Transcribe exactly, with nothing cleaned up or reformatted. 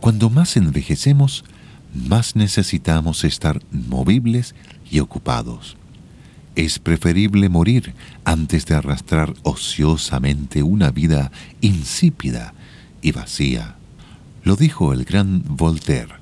Cuando más envejecemos, más necesitamos estar movibles y ocupados. Es preferible morir antes de arrastrar ociosamente una vida insípida y vacía. Lo dijo el gran Voltaire.